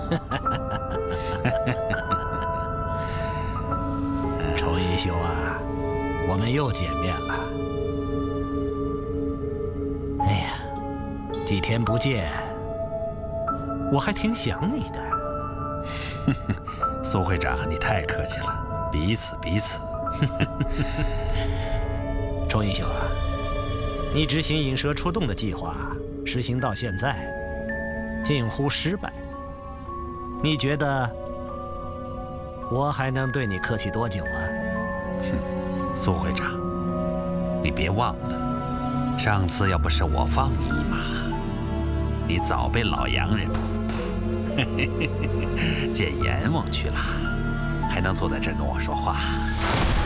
崇义兄啊，我们又见面了。哎呀，几天不见，我还挺想你的。 苏会长，你太客气了，彼此彼此。 崇义兄啊，你执行引蛇出洞的计划，实行到现在，近乎失败。你觉得我还能对你客气多久啊？ 苏会长，你别忘了，上次要不是我放你一马，你早被老洋人见阎王去了，还能坐在这跟我说话？